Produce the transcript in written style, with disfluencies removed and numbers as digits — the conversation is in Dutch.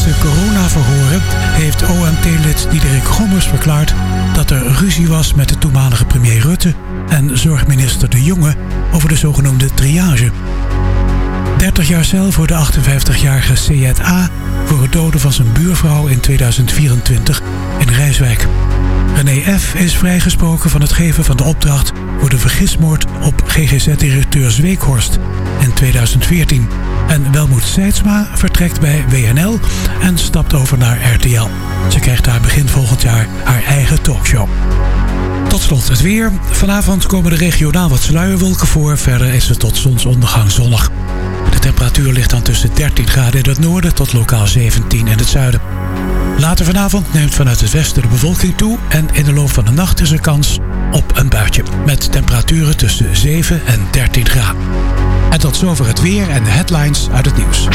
eerste coronaverhoren heeft OMT-lid Diederik Gommers verklaard dat er ruzie was met de toenmalige premier Rutte en zorgminister De Jonge over de zogenoemde triage. 30 jaar cel voor de 58-jarige C.J.A. voor het doden van zijn buurvrouw in 2024 in Rijswijk. René F. is vrijgesproken van het geven van de opdracht voor de vergismoord op GGZ-directeur Zweekhorst in 2014. En Welmoed Seidsma vertrekt bij WNL en stapt over naar RTL. Ze krijgt daar begin volgend jaar haar eigen talkshow. Tot slot het weer. Vanavond komen er regionaal wat sluierwolken voor. Verder is het tot zonsondergang zonnig. De temperatuur ligt dan tussen 13 graden in het noorden tot lokaal 17 in het zuiden. Later vanavond neemt vanuit het westen de bewolking toe en in de loop van de nacht is er kans op een buitje. Met temperaturen tussen 7 en 13 graden. En tot zover het weer en de headlines uit het nieuws.